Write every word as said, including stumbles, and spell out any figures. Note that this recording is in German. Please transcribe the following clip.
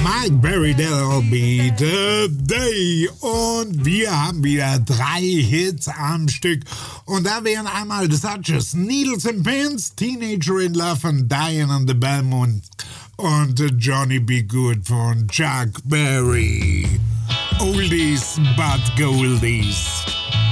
Mike Berry, that'll be the day. Und wir haben wieder drei Hits am Stück. Und da wären einmal The Suches, Needles and Pins, Teenager in Love von Diane and the Belmont und Johnny B. Good von Chuck Berry. Oldies but Goldies.